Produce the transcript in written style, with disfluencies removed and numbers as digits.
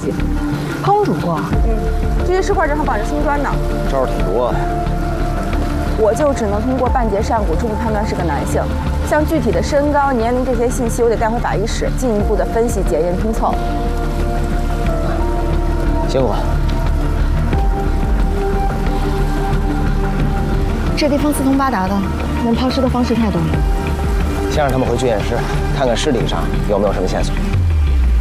迹。 烹煮过？ 这些尸块这上绑着青砖呢。 招儿挺多啊。 我就只能通过半截上骨初步判断是个男性，像具体的身高、年龄这些信息，我得带回法医室进一步的分析、检验、拼凑。 辛苦了。 这地方四通八达的，能抛尸的方式太多了。 先让他们回去验尸，看看尸体上有没有什么线索。